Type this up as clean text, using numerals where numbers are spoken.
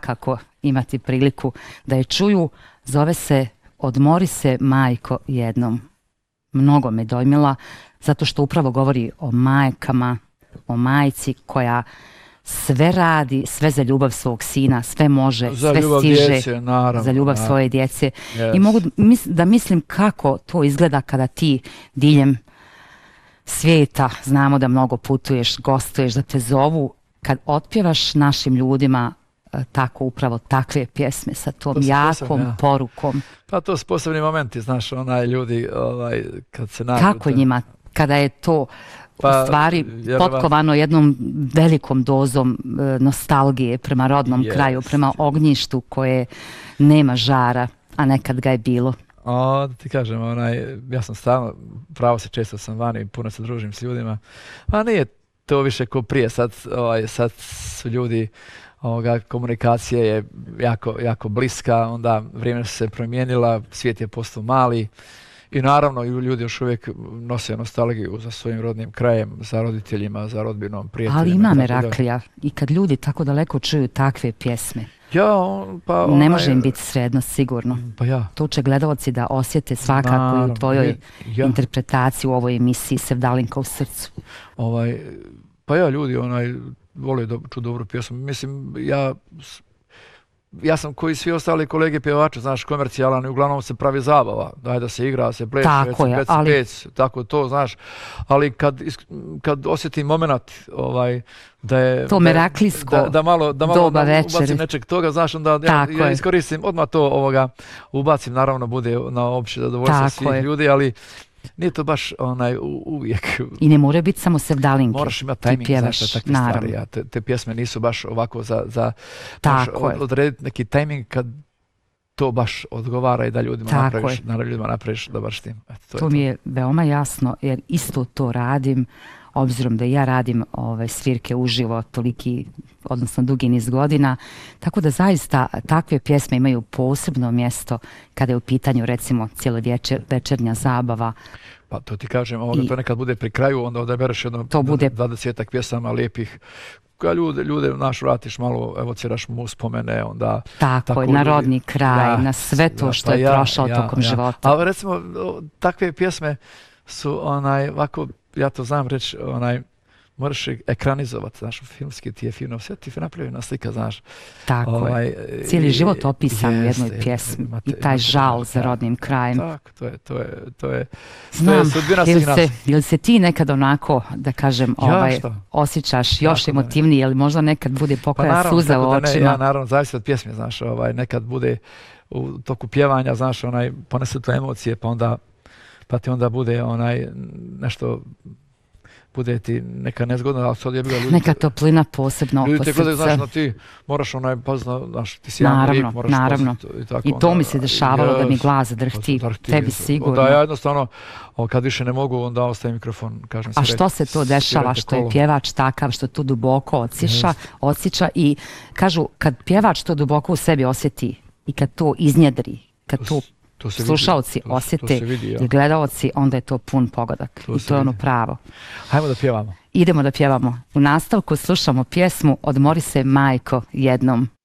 svakako imati priliku da je čuju. Zove se Odmori se majko jednom. Mnogo me dojmila zato što upravo govori o majkama, o majci koja sve radi, sve za ljubav svog sina, sve može, za sve ljubav stiže, djece, naravno, za ljubav svoje djece. Yes. I mogu da mislim kako to izgleda kada ti diljem svijeta, znamo da mnogo putuješ, gostuješ, da te zovu, kad otpjevaš našim ljudima tako upravo takve pjesme sa tom jakom porukom. Pa to su posebni momenti, znaš, ljudi kad se nađu. Kako njima, kada je to u stvari potkovano jednom velikom dozom nostalgije prema rodnom kraju, prema ognjištu koje nema žara, a nekad ga je bilo. Da ti kažem, ja sam stalno, pravo se često sam vani i puno se družim s ljudima, a nije to više ko prije, sad su ljudi, komunikacija je jako bliska, onda vrijeme se promijenila, svijet je postao mali i naravno ljudi još uvijek nose nostalgiju za svojim rodnim krajem, za roditeljima, za rodbinom, prijateljima. Ali ima Meraklija i kad ljudi tako daleko čuju takve pjesme, ne može im biti sredno, sigurno. To će gledalci da osjete svakako i u tvojoj interpretaciji u ovoj emisiji Sevdalinka u srcu. Ljudi vole ču dobru pjesmu. Mislim, ja sam koji svi ostali kolege pjevača, znaš, komercijalan i uglavnom se pravi zabava. Daj da se igra, se pleše, pec, tako to, znaš. Ali kad osjetim moment da je... To meraklijsko doba večeri. Ubacim nečeg toga, znaš, onda ja iskoristim, odmah to ubacim, naravno bude na opće zadovoljstvo svih ljudi, ali nije to baš uvijek. I ne mora biti samo Sevdalinke. Moraš imati tajming, znaš, takve stvari. Te pjesme nisu baš ovako za odrediti neki tajming kad to baš odgovara i da ljudima napraviš dobar štim. To mi je veoma jasno, jer isto to radim, obzirom da ja radim svirke uživo toliki, odnosno dugi niz godina, tako da zaista takve pjesme imaju posebno mjesto kada je u pitanju recimo cijelovečernja zabava. Pa to ti kažem, to nekad bude pri kraju, onda odabereš jedno 20-ak pjesama lijepih, kada ljude naš vratiš malo, evociraš mu uspomene, onda... Tako je, na rodni kraj, na sve to što je prošao tokom života. Ali recimo, takve pjesme su ovako, ja to znam reći, moraš ekranizovati, znaš, filmski ti je fino, sve ti je napravljena slika, znaš. Tako je, cijeli život opisan u jednoj pjesmi i taj žal za rodnim krajem. Tako, to je sudbina svih nas. Jel se ti nekad onako, da kažem, osjećaš još emotivniji, jel možda nekad bude pokoja suza u očima? Ja, naravno, zavisi od pjesme, znaš, nekad bude u toku pjevanja, znaš, ponese to emocije, pa ti onda bude nešto, bude ti neka nezgodna, ali sad je bila ljudi... Neka toplina posebno oko srca. Ljudi te gledaju, znaš, ti moraš znaš, ti si jedan lik, moraš paziti i tako. I to mi se dešavalo da mi glas drhti, tebi sigurno. Da, ja jednostavno, kad više ne mogu, onda ostaje mikrofon, kažem se. A što se to dešava, što je pjevač takav, što to duboko osjeća i kažu, kad pjevač to duboko u sebi osjeti i kad to iznjedri, kad to slušalci osjete i gledalci, onda je to pun pogodak. I to je ono pravo. Hajmo da pjevamo. Idemo da pjevamo. U nastavku slušamo pjesmu Odmori se majko jednom.